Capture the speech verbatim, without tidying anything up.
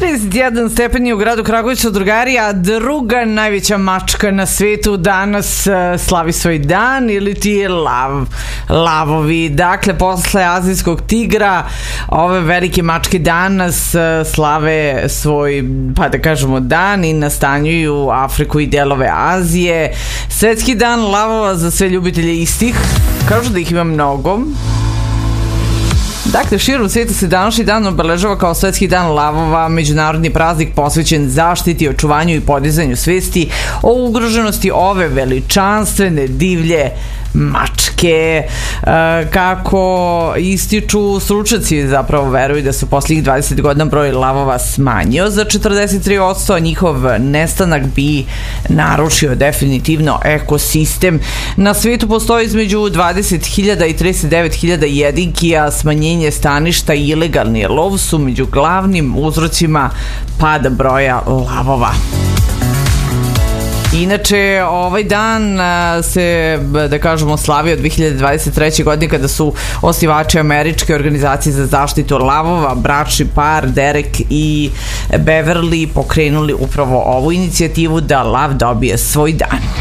dvadeset jedan stepeni u gradu Kragujevcu, drugari, a druga najveća mačka na svetu danas uh, slavi svoj dan, ili ti je lav, lavovi. Dakle, posle azijskog tigra, ove velike mačke danas uh, slave svoj, pa da kažemo, dan i nastanjuju Afriku i delove Azije. Svetski dan lavova za sve ljubitelje istih. Kažu da ih ima mnogo. Dakle, širom sveta se današnji dan obeležava kao Svetski dan lavova, međunarodni praznik posvećen zaštiti, očuvanju i podizanju svesti o ugroženosti ove veličanstvene divlje mačke. E, kako ističu stručnjaci, zapravo veruju da su posljednjih dvadeset godina broj lavova smanjio za četrdeset tri posto, a njihov nestanak bi narušio definitivno ekosistem. Na svetu postoji između dvadeset hiljada i trideset devet hiljada jedinki, a smanjenje staništa i ilegalni lov su među glavnim uzrocima pada broja lavova. Inače, ovaj dan se, da kažemo, slavio dve hiljade dvadeset treće. godine kada su osnivači Američke organizacije za zaštitu lavova, bračni par Derek i Beverly, pokrenuli upravo ovu inicijativu da lav dobije svoj dan.